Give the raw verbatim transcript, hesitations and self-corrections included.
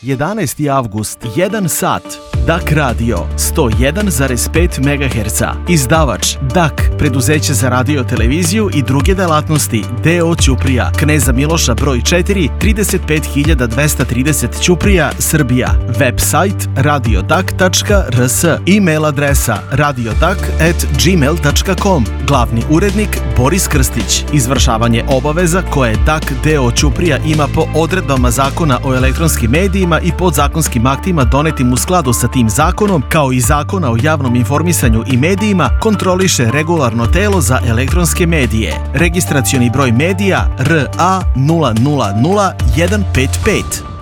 jedanaesti avgust, jedan sat. Dak Radio, sto jedan zarez pet megaherca. Izdavač D A K, preduzeće za radio, televiziju i druge delatnosti, D O Ćuprija, Kneza Miloša broj četiri, trideset pet hiljada dvesta trideset Ćuprija, Srbija. Website radiodak tačka r s. E-mail adresa radiodak at gmail tačka com. Glavni urednik Boris Krstić. Izvršavanje obaveza koje D A K D O Ćuprija ima po odredbama Zakona o elektronskim medijima i podzakonskim aktima donetim u skladu sa tim zakonom, kao i Zakona o javnom informisanju i medijima, kontroliše regularno telo za elektronske medije. Registracioni broj medija R A nula nula nula jedan pet pet.